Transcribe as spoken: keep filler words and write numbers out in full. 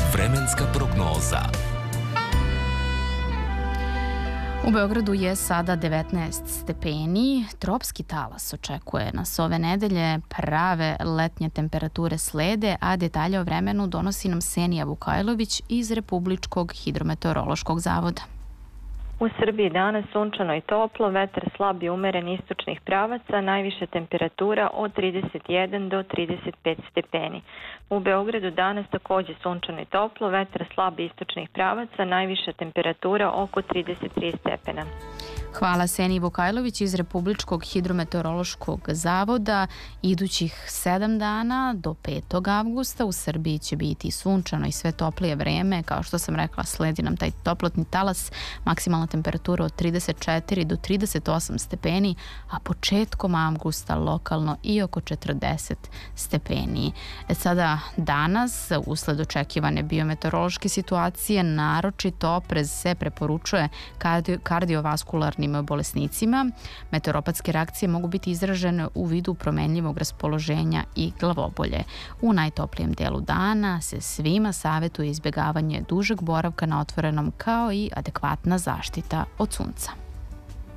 Vremenska prognoza. U Beogradu je sada devetnaest stepeni, tropski talas očekuje nas ove nedelje, prave letnje temperature slede, a detalje o vremenu donosi nam Senija Vukajlović iz Republičkog hidrometeorološkog zavoda. U Srbiji danas sunčano i toplo, vetar slab i umeren istočnih pravaca, najviša temperatura od trideset jedan do trideset pet stepeni. U Beogradu danas takođe sunčano i toplo, vetar slab istočnih pravaca, najviša temperatura oko trideset tri stepena. Hvala Seniji Vukajlović iz Republičkog hidrometeorološkog zavoda. Idućih sedam dana do petog avgusta u Srbiji će biti sunčano i sve toplije vreme. Kao što sam rekla, sledi nam taj toplotni talas, maksimalna temperatura od trideset četiri do trideset osam stepeni, a početkom avgusta lokalno i oko četrdeset stepeni. E sada danas, usled očekivane biometeorološke situacije, naročito oprez se preporučuje kardio, kardiovaskularnim bolesnicima. Meteoropatske reakcije mogu biti izražene u vidu promenljivog raspoloženja i glavobolje. U najtoplijem delu dana se svima savjetuje izbjegavanje dužeg boravka na otvorenom kao i adekvatna zaštita od sunca.